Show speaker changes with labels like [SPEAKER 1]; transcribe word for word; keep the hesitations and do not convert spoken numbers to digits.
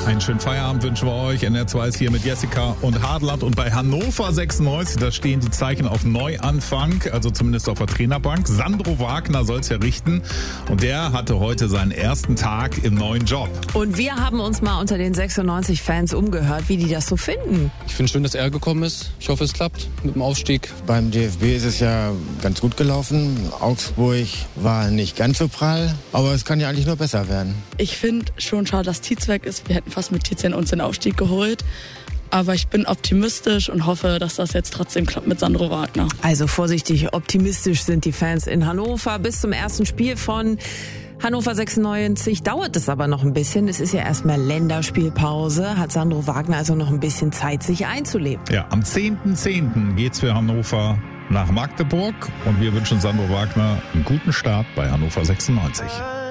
[SPEAKER 1] Einen schönen Feierabend wünschen wir euch. N R zwei ist hier mit Jessica und Hartland. Und bei Hannover sechsundneunzig, da stehen die Zeichen auf Neuanfang, also zumindest auf der Trainerbank. Sandro Wagner soll es ja richten. Und der hatte heute seinen ersten Tag im neuen Job.
[SPEAKER 2] Und wir haben uns mal unter den sechsundneunzig-Fans umgehört, wie die das so finden.
[SPEAKER 3] Ich finde schön, dass er gekommen ist. Ich hoffe, es klappt mit dem Aufstieg.
[SPEAKER 4] Beim D F B ist es ja ganz gut gelaufen. Augsburg war nicht ganz so prall, aber es kann ja eigentlich nur besser werden.
[SPEAKER 5] Ich finde schon schade, dass Tietz weg ist. Wir hätten fast mit Tietz uns den Aufstieg geholt. Aber ich bin optimistisch und hoffe, dass das jetzt trotzdem klappt mit Sandro Wagner.
[SPEAKER 2] Also vorsichtig optimistisch sind die Fans in Hannover. Bis zum ersten Spiel von Hannover sechsundneunzig dauert es aber noch ein bisschen. Es ist ja erstmal Länderspielpause. Hat Sandro Wagner also noch ein bisschen Zeit, sich einzuleben.
[SPEAKER 1] Ja, am zehnten zehnten geht's für Hannover nach Magdeburg. Und wir wünschen Sandro Wagner einen guten Start bei Hannover sechsundneunzig.